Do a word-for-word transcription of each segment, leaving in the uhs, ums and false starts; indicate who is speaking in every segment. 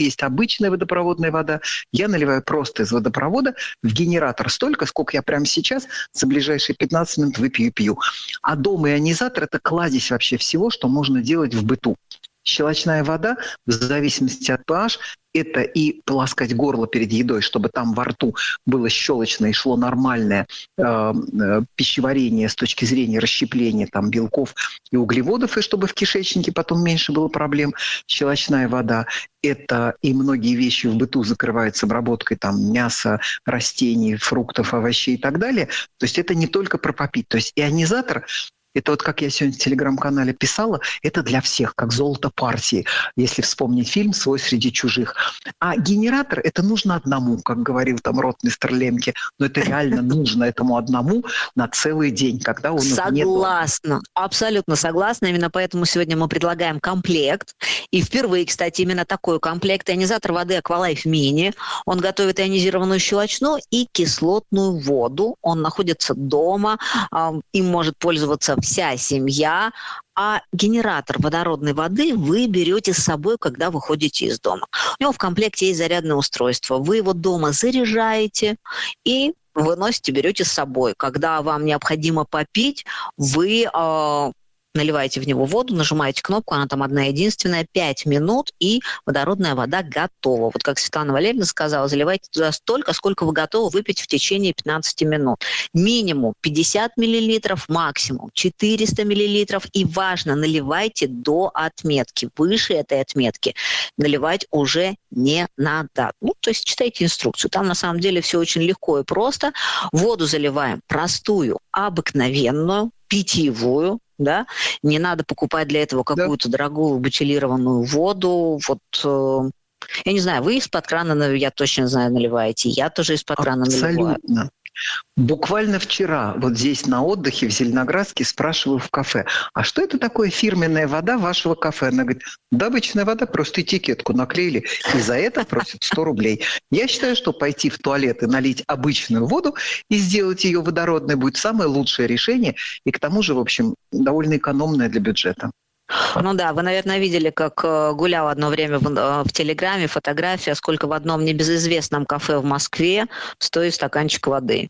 Speaker 1: это есть обычная водопроводная вода. Я наливаю просто из водопровода в генератор столько, сколько я прямо сейчас за ближайшие пятнадцать минут выпью и пью. А дом ионизатор – это кладезь вообще всего, что можно делать в быту. Щелочная вода, в зависимости от pH, это и полоскать горло перед едой, чтобы там во рту было щелочно и шло нормальное э, э, пищеварение с точки зрения расщепления там, белков и углеводов, и чтобы в кишечнике потом меньше было проблем. Щелочная вода – это и многие вещи в быту закрываются обработкой там, мяса, растений, фруктов, овощей и так далее. То есть это не только про попить. То есть ионизатор – это вот, как я сегодня в телеграм-канале писала, это для всех, как золото партии, если вспомнить фильм «Свой среди чужих». А генератор – это нужно одному, как говорил там ротмистр Лемке, но это реально нужно этому одному на целый день, когда он нет.
Speaker 2: Согласна, абсолютно согласна. Именно поэтому сегодня мы предлагаем комплект. И впервые, кстати, именно такой комплект. Ионизатор воды Aqualife Mini. Он готовит ионизированную щелочную и кислотную воду. Он находится дома, им может пользоваться вся семья, а генератор водородной воды вы берете с собой, когда выходите из дома. У него в комплекте есть зарядное устройство. Вы его дома заряжаете и выносите, берете с собой. Когда вам необходимо попить, вы э, наливаете в него воду, нажимаете кнопку, она там одна единственная, пять минут, и водородная вода готова. Вот как Светлана Валерьевна сказала, заливайте туда столько, сколько вы готовы выпить в течение пятнадцать минут. Минимум пятьдесят миллилитров, максимум четыреста миллилитров. И важно, наливайте до отметки. Выше этой отметки наливать уже не надо. Ну, то есть читайте инструкцию. Там на самом деле все очень легко и просто. Воду заливаем простую, обыкновенную, питьевую. Да? Не надо покупать для этого какую-то да. дорогую бутилированную воду. Вот, э, я не знаю, вы из-под крана, я точно знаю, наливаете. Я тоже из-под крана наливаю.
Speaker 1: Абсолютно. Буквально вчера вот здесь на отдыхе в Зеленоградске спрашиваю в кафе, а что это такое фирменная вода вашего кафе? Она говорит, да обычная вода, просто этикетку наклеили, и за это просят сто рублей. Я считаю, что пойти в туалет и налить обычную воду и сделать ее водородной будет самое лучшее решение, и к тому же, в общем, довольно экономное для бюджета.
Speaker 2: Ну да, вы, наверное, видели, как гулял одно время в, в Телеграме фотография, сколько в одном небезызвестном кафе в Москве стоит стаканчик воды.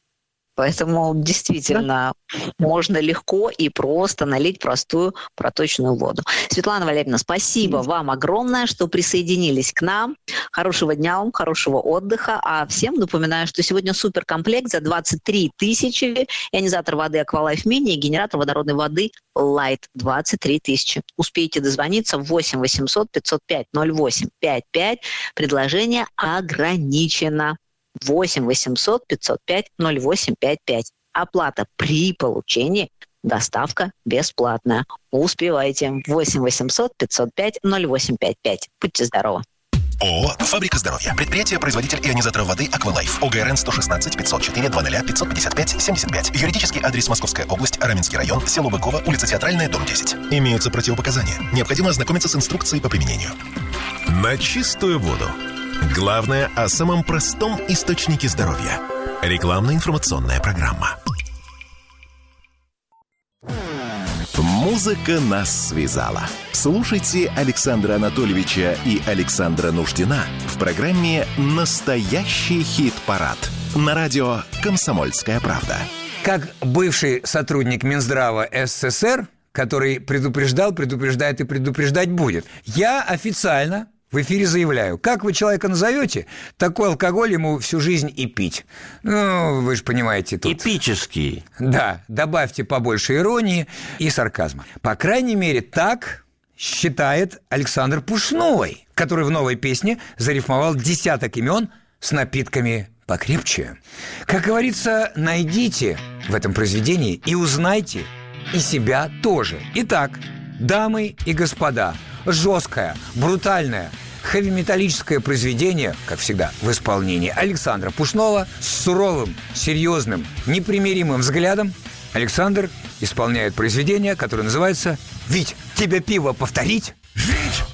Speaker 2: Поэтому действительно да. можно легко и просто налить простую проточную воду. Светлана Валерьевна, спасибо mm. вам огромное, что присоединились к нам. Хорошего дня вам, хорошего отдыха. А всем напоминаю, что сегодня суперкомплект за двадцать три тысячи. Ионизатор воды Aqualife Mini и генератор водородной воды Light двадцать три тысячи. Успейте дозвониться в восемь восемьсот пятьсот пять ноль восемь пять пять. Предложение ограничено. восемь восемьсот пятьсот пять ноль восемь пять пять. Оплата при получении, доставка бесплатная. Успевайте. восемь восемьсот пятьсот пять ноль восемь пять пять. Будьте здоровы.
Speaker 3: ООО «Фабрика здоровья». Предприятие-производитель ионизатора воды «Аквалайф». ОГРН сто шестнадцать пятьсот четыре двадцать пятьсот пятьдесят пять семьдесят пять. Юридический адрес: Московская область, Раменский район, село Быково, улица Театральная, дом десять. Имеются противопоказания. Необходимо ознакомиться с инструкцией по применению. На чистую воду. Главное о самом простом источнике здоровья. Рекламно-информационная программа. Музыка нас связала. Слушайте Александра Анатольевича и Александра Нуждина в программе «Настоящий хит-парад» на радио «Комсомольская правда».
Speaker 4: Как бывший сотрудник Минздрава СССР, который предупреждал, предупреждает и предупреждать будет, я официально в эфире заявляю, как вы человека назовете, такой алкоголь ему всю жизнь и пить. Ну, вы же понимаете тут.
Speaker 5: Эпический.
Speaker 4: Да, добавьте побольше иронии и сарказма. По крайней мере, так считает Александр Пушной, который в новой песне зарифмовал десяток имен с напитками покрепче. Как говорится, найдите в этом произведении и узнайте и себя тоже. Итак, дамы и господа, жесткое, брутальное, хэви-металлическое произведение, как всегда, в исполнении Александра Пушного с суровым, серьезным, непримиримым взглядом. Александр исполняет произведение, которое называется «Вить, тебе пиво повторить?»
Speaker 3: Вить,